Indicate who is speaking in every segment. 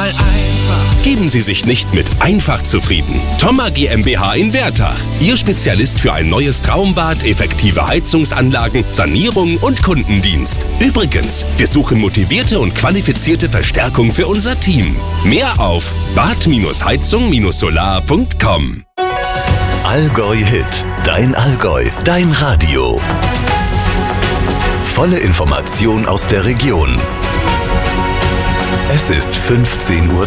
Speaker 1: mal einfach. Geben Sie sich nicht mit einfach zufrieden. Thoma GmbH in Wertach. Ihr Spezialist für ein neues Traumbad, effektive Heizungsanlagen, Sanierung und Kundendienst. Übrigens, wir suchen motivierte und qualifizierte Verstärkung für unser Team. Mehr auf bad-heizung-solar.com.
Speaker 2: Allgäu Hit. Dein Allgäu. Dein Radio. Volle Information aus der Region. Es ist 15:30 Uhr.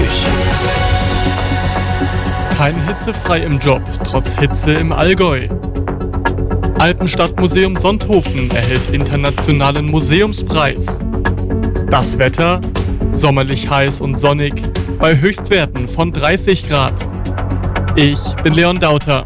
Speaker 3: Kein hitzefrei im Job, trotz Hitze im Allgäu. Alpenstadtmuseum Sonthofen erhält internationalen Museumspreis. Das Wetter? Sommerlich heiß und sonnig, bei Höchstwerten von 30 Grad. Ich bin Leon Dauter.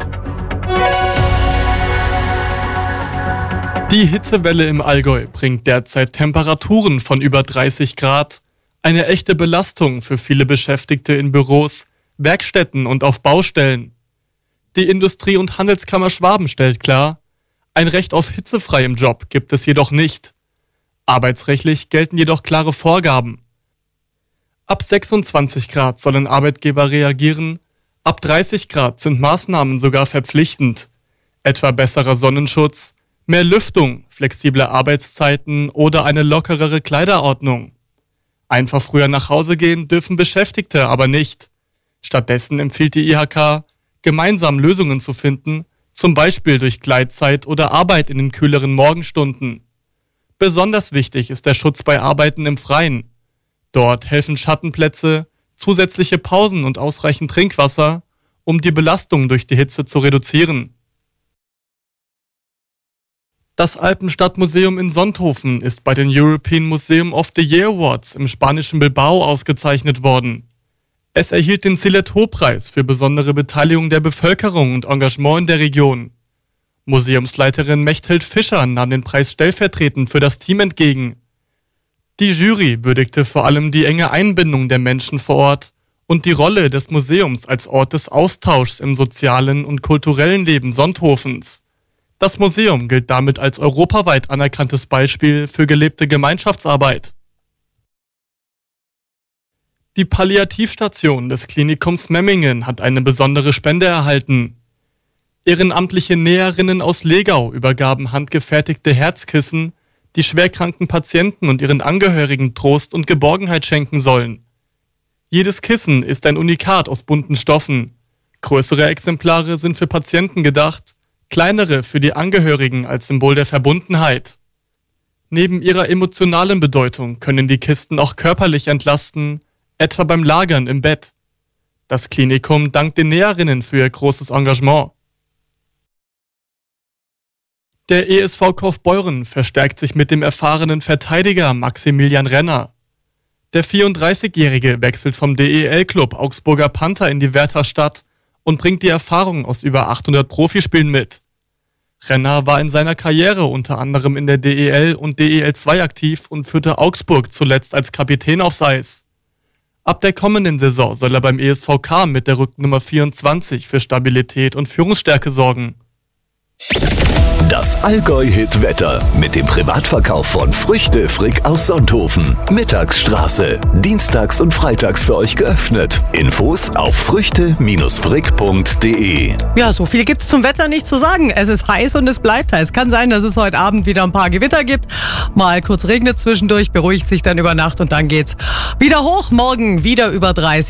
Speaker 3: Die Hitzewelle im Allgäu bringt derzeit Temperaturen von über 30 Grad. Eine echte Belastung für viele Beschäftigte in Büros, Werkstätten und auf Baustellen. Die Industrie- und Handelskammer Schwaben stellt klar, ein Recht auf hitzefrei im Job gibt es jedoch nicht. Arbeitsrechtlich gelten jedoch klare Vorgaben. Ab 26 Grad sollen Arbeitgeber reagieren, ab 30 Grad sind Maßnahmen sogar verpflichtend, etwa besserer Sonnenschutz, mehr Lüftung, flexible Arbeitszeiten oder eine lockerere Kleiderordnung. Einfach früher nach Hause gehen dürfen Beschäftigte aber nicht. Stattdessen empfiehlt die IHK, gemeinsam Lösungen zu finden, zum Beispiel durch Gleitzeit oder Arbeit in den kühleren Morgenstunden. Besonders wichtig ist der Schutz bei Arbeiten im Freien. Dort helfen Schattenplätze, zusätzliche Pausen und ausreichend Trinkwasser, um die Belastung durch die Hitze zu reduzieren. Das Alpenstadtmuseum in Sonthofen ist bei den European Museum of the Year Awards im spanischen Bilbao ausgezeichnet worden. Es erhielt den Silet-Ho-Preis für besondere Beteiligung der Bevölkerung und Engagement in der Region. Museumsleiterin Mechthild Fischer nahm den Preis stellvertretend für das Team entgegen. Die Jury würdigte vor allem die enge Einbindung der Menschen vor Ort und die Rolle des Museums als Ort des Austauschs im sozialen und kulturellen Leben Sonthofens. Das Museum gilt damit als europaweit anerkanntes Beispiel für gelebte Gemeinschaftsarbeit. Die Palliativstation des Klinikums Memmingen hat eine besondere Spende erhalten. Ehrenamtliche Näherinnen aus Legau übergaben handgefertigte Herzkissen, die schwerkranken Patienten und ihren Angehörigen Trost und Geborgenheit schenken sollen. Jedes Kissen ist ein Unikat aus bunten Stoffen. Größere Exemplare sind für Patienten gedacht, kleinere für die Angehörigen als Symbol der Verbundenheit. Neben ihrer emotionalen Bedeutung können die Kisten auch körperlich entlasten, etwa beim Lagern im Bett. Das Klinikum dankt den Näherinnen für ihr großes Engagement. Der ESV Kaufbeuren verstärkt sich mit dem erfahrenen Verteidiger Maximilian Renner. Der 34-Jährige wechselt vom DEL-Club Augsburger Panther in die Wertherstadt und bringt die Erfahrung aus über 800 Profispielen mit. Renner war in seiner Karriere unter anderem in der DEL und DEL2 aktiv und führte Augsburg zuletzt als Kapitän aufs Eis. Ab der kommenden Saison soll er beim ESVK mit der Rückennummer 24 für Stabilität und Führungsstärke sorgen.
Speaker 2: Das Allgäu-Hit-Wetter mit dem Privatverkauf von Früchte Frick aus Sonthofen. Mittagsstraße. Dienstags und freitags für euch geöffnet. Infos auf früchte-frick.de.
Speaker 4: Ja, so viel gibt's zum Wetter nicht zu sagen. Es ist heiß und es bleibt heiß. Kann sein, dass es heute Abend wieder ein paar Gewitter gibt. Mal kurz regnet zwischendurch, beruhigt sich dann über Nacht und dann geht's wieder hoch. Morgen wieder über 30.